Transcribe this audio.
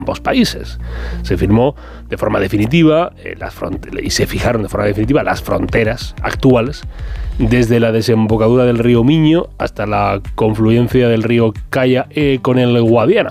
ambos países. Se firmó de forma definitiva y se fijaron de forma definitiva las fronteras actuales desde la desembocadura del río Miño hasta la confluencia del río Caya con el Guadiana.